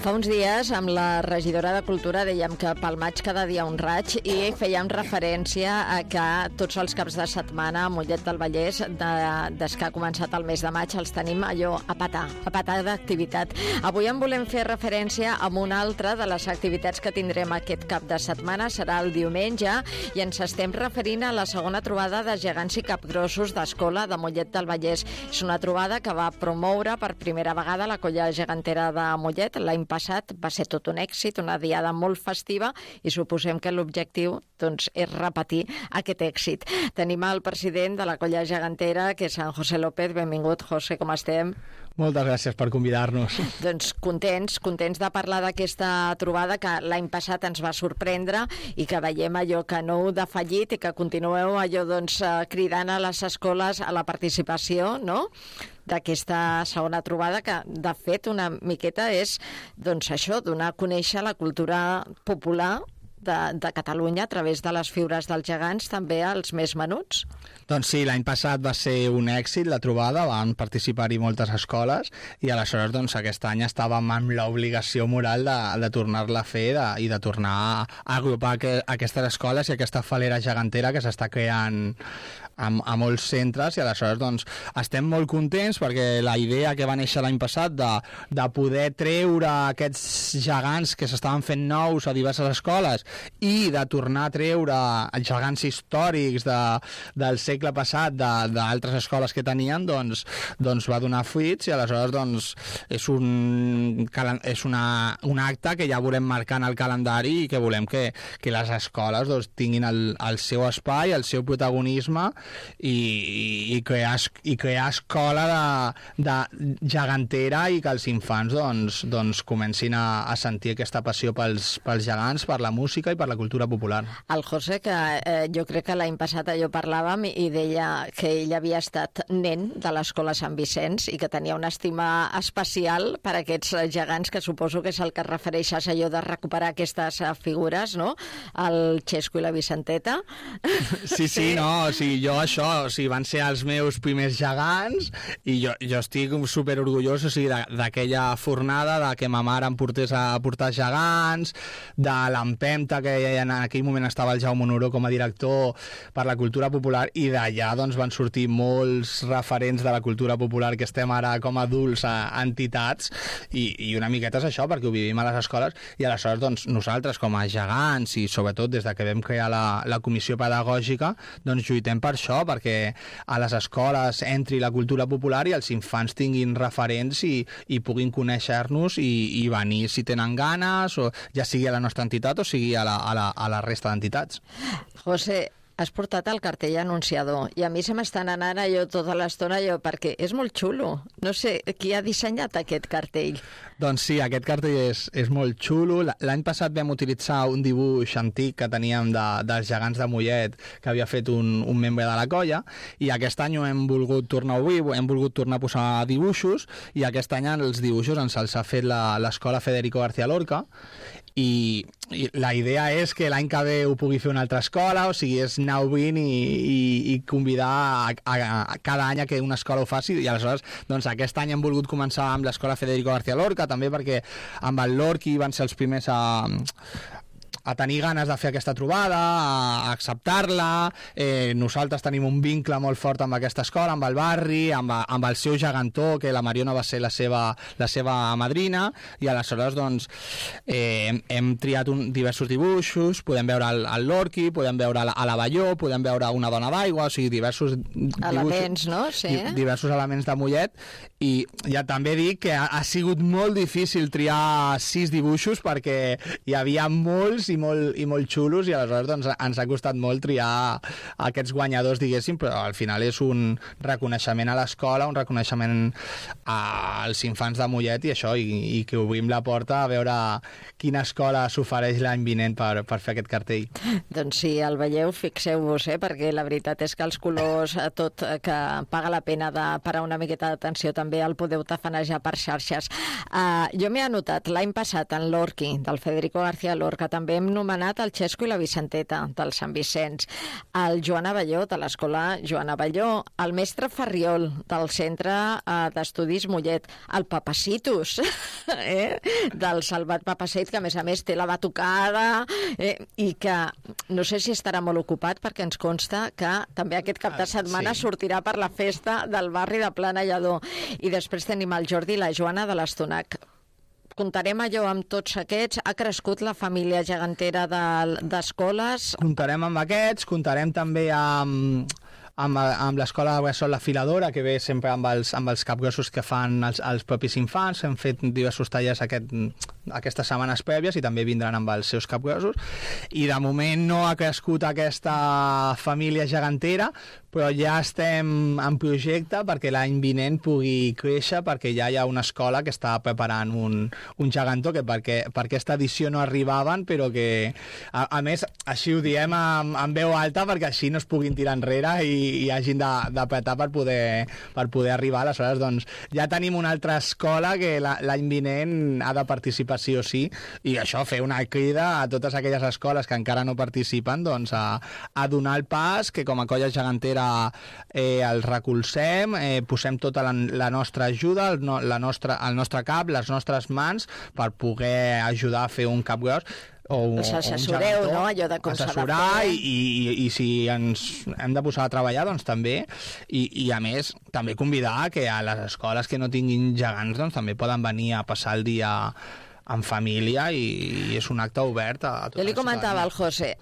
Fa uns dies, amb la regidora de Cultura, dèiem que pel maig cada dia un raig i fèiem referència a que tots els caps de setmana a Mollet del Vallès, des que ha començat el mes de maig, els tenim allò a patar d'activitat. Avui en volem fer referència a una altra de les activitats que tindrem aquest cap de setmana, serà el diumenge, i ens estem referint a la segona trobada de gegants i capgrossos d'escola de Mollet del Vallès. És una trobada que va promoure per primera vegada la colla gegantera de Mollet. L'any passat va ser tot un èxit, una diada molt festiva, i suposem que l'objectiu és repetir aquest èxit. Tenim el president de la colla gegantera, que és en José López. Benvingut, José, com estem? Moltes gràcies per convidar-nos. Doncs contents de parlar d'aquesta trobada que l'any passat ens va sorprendre i que veiem allò que no heu defallit i que continueu allò cridant a les escoles a la participació, no?, d'aquesta segona trobada, que de fet una miqueta és això, donar a conèixer la cultura popular de Catalunya a través de les figures dels gegants, també als més menuts. Doncs sí, l'any passat va ser un èxit la trobada, van participar-hi moltes escoles i aleshores aquest any estàvem amb l'obligació moral de tornar-la a fer i de tornar a agrupar aquestes escoles i aquesta falera gegantera que s'està creant a molts centres, i aleshores estem molt contents perquè la idea que va néixer l'any passat de poder treure aquests gegants que s'estaven fent nous a diverses escoles i de tornar a treure els gegants històrics del segle passat d'altres escoles que tenien, doncs va donar fruits, i aleshores és un acte que ja volem marcar en el calendari i que volem que les escoles tinguin el seu espai, el seu protagonisme i crear escola de gegantera i que els infants comencin a sentir aquesta passió pels gegants, per la música i per la cultura popular. El José, que jo crec que l'any passat allò parlàvem i deia que ell havia estat nen de l'escola Sant Vicenç i que tenia una estima especial per aquests gegants, que suposo que és el que refereixes allò de recuperar aquestes figures, no?, el Xesco i la Vicenteta. Sí, no, o sigui, jo això, o sigui, van ser els meus primers gegants i jo estic superorgullós, o sigui, d'aquella fornada, de que ma mare em portés a portar gegants, de l'empenta que en aquell moment estava el Jaume Honoró com a director per la cultura popular, i d'allà van sortir molts referents de la cultura popular que estem ara com a adults a entitats, i una miqueta és això, perquè ho vivim a les escoles, i aleshores nosaltres com a gegants, i sobretot des de que vam crear la comissió pedagògica, lluitem per això, perquè a les escoles entri la cultura popular i els infants tinguin referents i puguin conèixer-nos i venir si tenen ganes, o ja sigui a la nostra entitat o sigui a la resta d'entitats. José, has portat el cartell anunciador i a mi se m'estan anant allò tota l'estona perquè és molt xulo. No sé, qui ha dissenyat aquest cartell? Doncs sí, aquest cartell és molt xulo. L'any passat vam utilitzar un dibuix antic que teníem dels gegants de Mollet que havia fet un membre de la colla, i aquest any ho hem volgut tornar a obrir, hem volgut tornar a posar dibuixos, i aquest any els dibuixos ens els ha fet l'escola Federico García Lorca, i la idea és que l'any que ve ho pugui fer una altra escola, o sigui, és anar obrint i convidar a cada any a que una escola ho faci, i aleshores aquest any hem volgut començar amb l'escola Federico García Lorca, també perquè amb el Lorqui van ser els primers a tenir ganes de fer aquesta trobada, a acceptar-la. Nosaltres tenim un vincle molt fort amb aquesta escola, amb el barri, amb el seu gegantó, que la Mariona va ser la seva madrina, i aleshores hem triat diversos dibuixos. Podem veure el Lorqui, podem veure a l'Avelló, podem veure una dona d'aigua, o sigui, diversos elements, no? Sí. Diversos elements de Mollet, i ja també dic que ha sigut molt difícil triar 6 dibuixos perquè hi havia molts i molt xulos, i aleshores ens ha costat molt triar aquests guanyadors, diguéssim, però al final és un reconeixement a l'escola, un reconeixement als infants de Mollet, i això, i que obrim la porta a veure quina escola s'ofereix l'any vinent per fer aquest cartell. Doncs si el veieu, fixeu-vos, perquè la veritat és que els colors, tot que paga la pena de parar una miqueta d'atenció també també el podeu tafanejar per xarxes. Jo m'he anotat l'any passat en l'Orqui, del Federico García Lorca, també hem nomenat el Xesco i la Vicenteta, del Sant Vicenç, el Joan Abelló, de l'Escola Joan Abelló, el mestre Ferriol, del Centre d'Estudis Mollet, el Papacitus, del Salvat Papacet, que a més té la batucada, i que no sé si estarà molt ocupat, perquè ens consta que també aquest cap de setmana sortirà per la festa del barri de Plana Lledó. I després tenim el Jordi i la Joana de l'Estonac. Comptarem allò amb tots aquests? Ha crescut la família gegantera d'escoles? Comptarem amb aquests, comptarem també amb l'escola de Bressol La Filadora, que ve sempre amb els capgrossos que fan els propis infants. Hem fet diversos tallers aquestes setmanes prèvies i també vindran amb els seus capgrossos. I de moment no ha crescut aquesta família gegantera, però ja estem en projecte perquè l'any vinent pugui créixer, perquè ja hi ha una escola que està preparant un gegantó que per aquesta edició no arribaven, però que, a més, així ho diem amb veu alta perquè així no es puguin tirar enrere i hagin d'apretar per poder arribar. Aleshores, doncs, ja tenim una altra escola que l'any vinent ha de participar sí o sí, i això, fer una crida a totes aquelles escoles que encara no participen, doncs, a donar el pas, que com a colla gegantera el recolzem, posem tota la nostra ajuda, el nostre cap, les nostres mans, per poder ajudar a fer un capgros o assessoreu, no? Allò de com s'ha de fer. I si ens hem de posar a treballar, doncs també. I a més, també convidar que a les escoles que no tinguin gegants, doncs també poden venir a passar el dia en família, i és un acte obert a tota la ciutadania. Jo li comentava al José,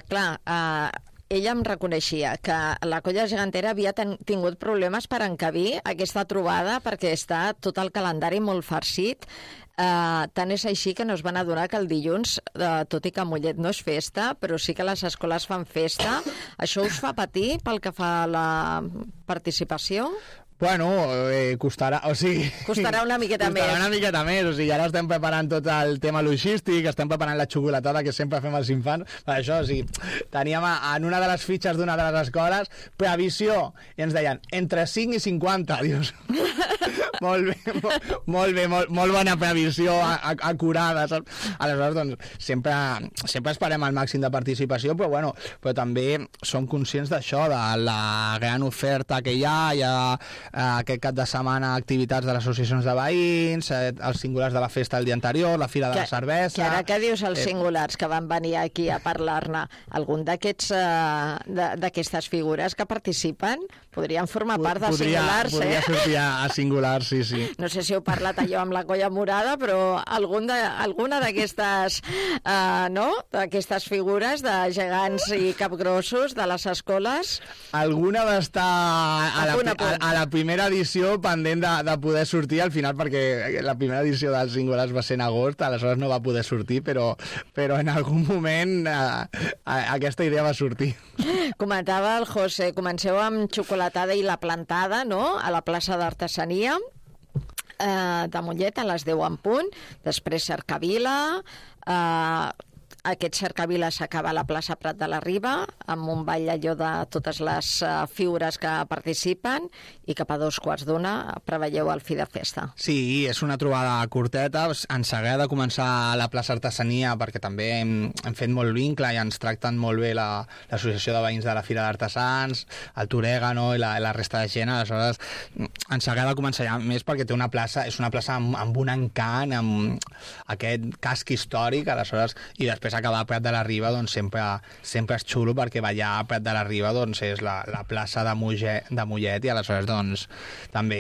ella em reconeixia que la colla gegantera havia tingut problemes per encabir aquesta trobada, perquè està tot el calendari molt farcit. Tant és així que no es van adonar que el dilluns, tot i que a Mollet no és festa, però sí que les escoles fan festa. Això us fa patir pel que fa a la participació? Bueno, costarà, o sigui... Costarà una miqueta més. Costarà una miqueta més, o sigui, ara estem preparant tot el tema logístic, estem preparant la xocolatada que sempre fem els infants, per això, o sigui, teníem en una de les fitxes d'una de les escoles, previsió, i ens deien, entre 5 i 50, dius... Molt bé, molt bona previsió, acurada, saps? Aleshores, doncs, sempre esperem el màxim de participació, però també som conscients d'això, de la gran oferta que hi ha aquest cap de setmana activitats de les associacions de veïns, els singulars de la festa el dia anterior, la fira de la cervesa... Que ara que dius els singulars que van venir aquí a parlar-ne, algun d'aquestes figures que participen podrien formar part de singulars, Podria sortir a singulars, sí. No sé si heu parlat allò amb la colla morada, però alguna d'aquestes d'aquestes figures de gegants i capgrossos de les escoles... Alguna va estar a la primera edició pendent de poder sortir al final, perquè la primera edició dels singulars va ser en agost, aleshores no va poder sortir, però en algun moment aquesta idea va sortir. Comentava el José, comenceu amb xocolatada i la plantada, no?, a la plaça d'Artesania de Mollet a les 10 en punt, després cercavila, aquest cercavila s'acaba a la plaça Prat de la Riba, amb un ball allò de totes les figures que participen, i cap a 2:15 preveieu el fi de festa. Sí, és una trobada curteta. Ens agrada començar a la plaça Artesania perquè també hem fet molt vincle i ens tracten molt bé l'associació de veïns de la Fira d'Artesans, el Torègano i la resta de gent. Aleshores, ens agrada començar ja més perquè és una plaça amb un encant, amb aquest casc històric, aleshores, i després acabar a Prat de la Riba, doncs sempre és xulo, perquè ballar a Prat de la Riba doncs és la plaça de Mollet, i aleshores doncs també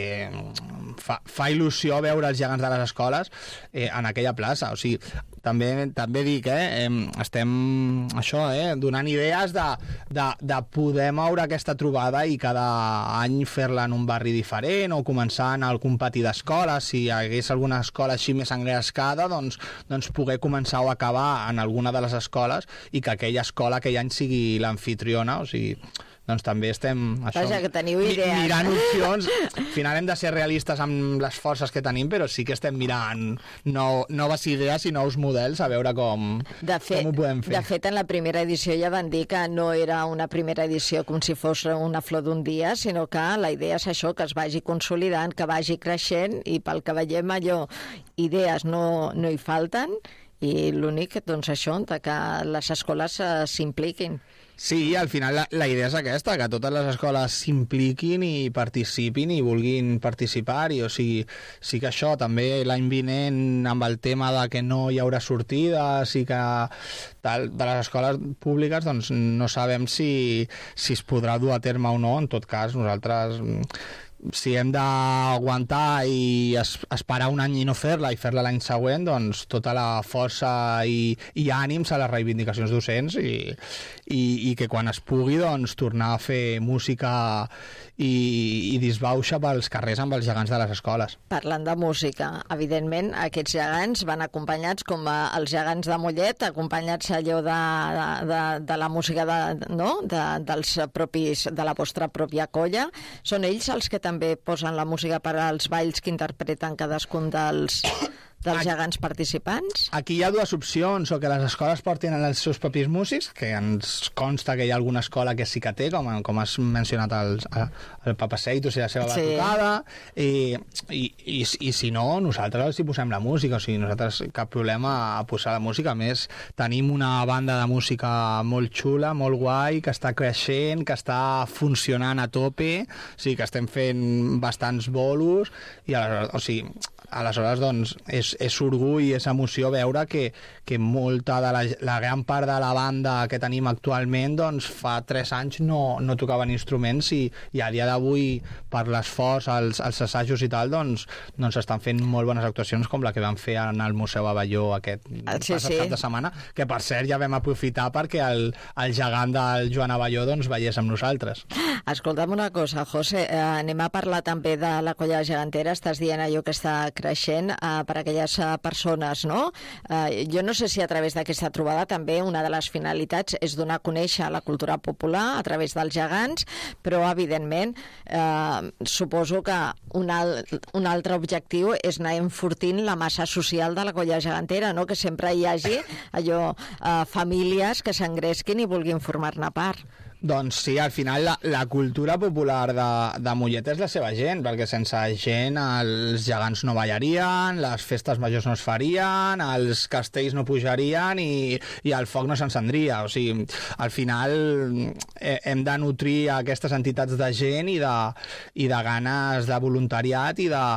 fa il·lusió veure els gegants de les escoles en aquella plaça. O sigui, també dic, estem donant idees de poder moure aquesta trobada i cada any fer-la en un barri diferent, o començar en algun pati d'escola, si hi hagués alguna escola així més engrescada, doncs poder començar o acabar en alguna de les escoles, i que aquella escola aquell any sigui l'amfitriona. O sigui, doncs també estem Vaja, que teniu idees. Mirant opcions. Al final hem de ser realistes amb les forces que tenim, però sí que estem mirant noves idees i nous models a veure com ho podem fer. De fet, en la primera edició ja van dir que no era una primera edició com si fos una flor d'un dia, sinó que la idea és això, que es vagi consolidant, que vagi creixent, i pel que veiem allò, idees no hi falten, i l'únic, doncs això, que les escoles s'impliquin. Sí, al final la idea és aquesta, que totes les escoles s'impliquin i participin i vulguin participar-hi, o sigui, sí que això també l'any vinent amb el tema de que no hi haurà sortides i que de les escoles públiques doncs no sabem si es podrà dur a terme o no. En tot cas, nosaltres, si hem d'aguantar i esperar un any i no fer-la i fer-la l'any següent, doncs tota la força i ànims a les reivindicacions docents i que quan es pugui doncs tornar a fer música i disbauxa pels carrers amb els gegants de les escoles. Parlant de música, evidentment aquests gegants van acompanyats com els gegants de Mollet, acompanyats allò de la música dels propis, de la vostra pròpia colla. Són ells els que també posen la música per als balls que interpreten cadascun dels gegants participants? Aquí hi ha dues opcions, o que les escoles portin els seus propis músics, que ens consta que hi ha alguna escola que sí que té, com has mencionat el Papaseitos i la seva batucada, i si no, nosaltres els hi posem la música, o sigui, nosaltres cap problema a posar la música. A més, tenim una banda de música molt xula, molt guai, que està creixent, que està funcionant a tope, o sigui, que estem fent bastants bolos, i aleshores doncs, és orgull i és emoció veure que molta de la gran part de la banda que tenim actualment doncs, fa 3 anys no tocaven instruments i a dia d'avui, per l'esforç, els assajos i tal, doncs estan fent molt bones actuacions, com la que vam fer en el Museu Abelló aquest passat cap de setmana, que per cert ja vam aprofitar perquè el gegant del Joan Abelló doncs, veiés amb nosaltres. Escolta'm una cosa, José, anem a parlar també de la colla gegantera. Estàs dient allò que està creixent per a aquelles persones, no? Jo no sé si a través d'aquesta trobada també una de les finalitats és donar a conèixer la cultura popular a través dels gegants, però evidentment suposo que un altre objectiu és anar enfortint la massa social de la colla gegantera, no? Que sempre hi hagi famílies que s'engresquin i vulguin formar-ne part. Doncs sí, al final la cultura popular de Mollet és la seva gent, perquè sense gent els gegants no ballarien, les festes majors no es farien, els castells no pujarien i el foc no s'encendria. O sigui, al final hem de nutrir aquestes entitats de gent i de ganes de voluntariat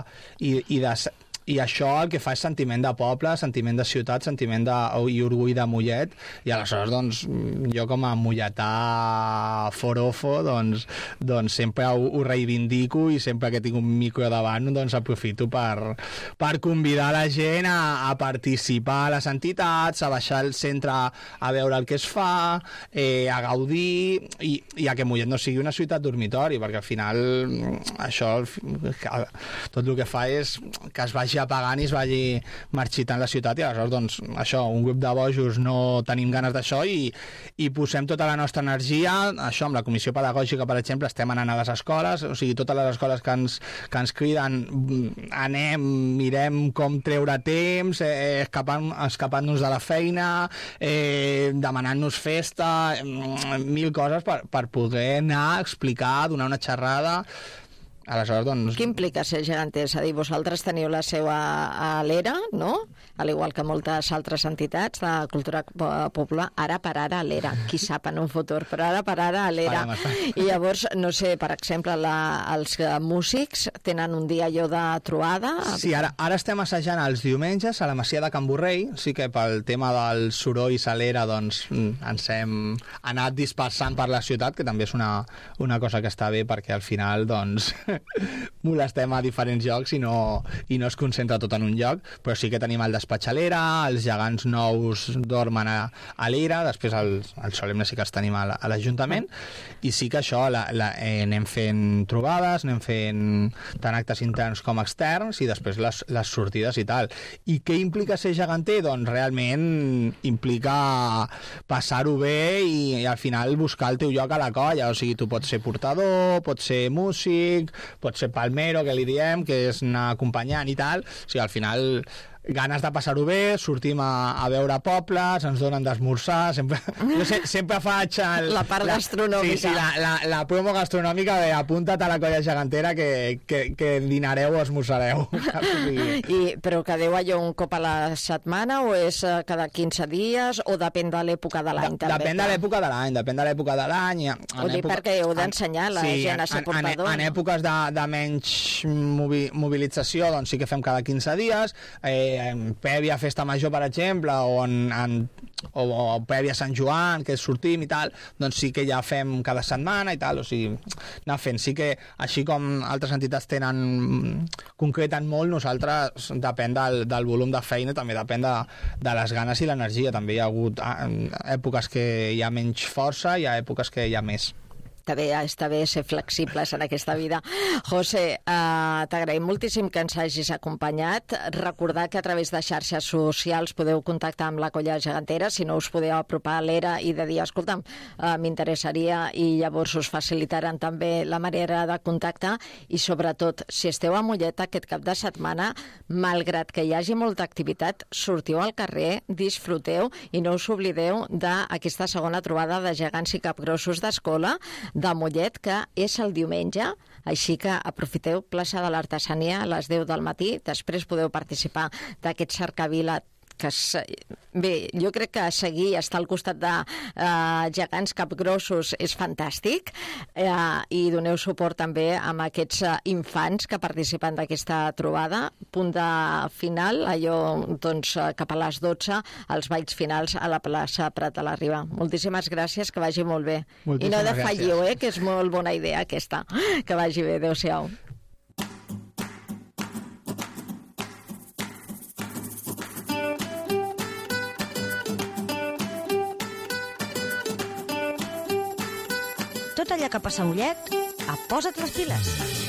i això el que fa és sentiment de poble, sentiment de ciutat, sentiment i orgull de Mollet, i aleshores doncs, jo com a molletà forofo doncs sempre ho reivindico, i sempre que tinc un micro davant doncs aprofito per convidar la gent a participar a les entitats, a baixar al centre a veure el que es fa, a gaudir i a que Mollet no sigui una ciutat dormitori, perquè al final això tot el que fa és que es vagi apagant i es vagi marxitant la ciutat, i aleshores doncs això, un grup de bojos no tenim ganes d'això i posem tota la nostra energia. Això, amb la comissió pedagògica, per exemple, estem anant a les escoles, o sigui, totes les escoles que ens criden, anem, mirem com treure temps, escapant-nos de la feina, demanant-nos festa, 1000 coses per poder anar a explicar, donar una xerrada. Aleshores, doncs... Què implica ser geganter? És a dir, vosaltres teniu la seu a l'ERA, no? Al igual que moltes altres entitats de cultura popular. Ara per ara a l'ERA. Qui sap en un futur, però ara per ara a l'ERA. I llavors, no sé, per exemple, els músics tenen un dia allò de trobada? Sí, ara estem assajant els diumenges a la Masia de Can Borrell, sí que pel tema del soroll a l'ERA doncs ens hem anat dispersant per la ciutat, que també és una cosa que està bé, perquè al final doncs molestem a diferents llocs i no es concentra tot en un lloc, però sí que tenim el despatx a l'era, els gegants nous dormen a l'era, després els solemnes sí que els tenim a l'Ajuntament, i sí que això anem fent trobades, anem fent tant actes interns com externs, i després les sortides i tal. I què implica ser geganter? Doncs realment implica passar-ho bé i al final buscar el teu lloc a la colla, o sigui, tu pots ser portador, pots ser músic, pots ser palmero, que li diem, que és anar acompanyant i tal. O sigui, al final ganes de passar-ho bé, sortim a veure pobles, ens donen d'esmorzar, sempre faig la part gastronòmica. Sí, la promo gastronòmica de apunta't a la colla gegantera que dinareu o esmorzareu. Però quedeu allò un cop a la setmana o és cada 15 dies o depèn de l'època de l'any? Depèn de l'època de l'any. Ho dic perquè heu d'ensenyar la gent a ser portador. En èpoques de menys mobilització doncs sí que fem cada 15 dies, prèvia Festa Major, per exemple, o prèvia Sant Joan, que sortim i tal, doncs sí que ja fem cada setmana i tal, o sigui, anar fent. Sí que, així com altres entitats concreten molt, nosaltres depèn del volum de feina, també depèn de les ganes i l'energia. També hi ha hagut èpoques que hi ha menys força, hi ha èpoques que hi ha més. Està bé ser flexibles en aquesta vida. José, t'agraïm moltíssim que ens hagis acompanyat. Recordar que a través de xarxes socials podeu contactar amb la colla gegantera, si no us podeu apropar a l'era i de dir, escolta'm, m'interessaria, i llavors us facilitaran també la manera de contactar, i sobretot, si esteu a Mollet aquest cap de setmana, malgrat que hi hagi molta activitat, sortiu al carrer, disfruteu i no us oblideu d'aquesta segona trobada de gegants i capgrossos d'escola de Mollet, que és el diumenge, així que aprofiteu plaça de l'Artesania a les 10 del matí, després podeu participar d'aquest cercavila que bé, jo crec que seguir, estar al costat de gegants capgrossos és fantàstic, i doneu suport també amb aquests infants que participen d'aquesta trobada. Punt de final, allò doncs cap a les 12, els balls finals a la plaça Prat de la Riba. Moltíssimes gràcies, que vagi molt bé. I no defalliu, que és molt bona idea aquesta. Que vagi bé, adéu-siau. Tot allò que passa a Mollet, posa't les piles.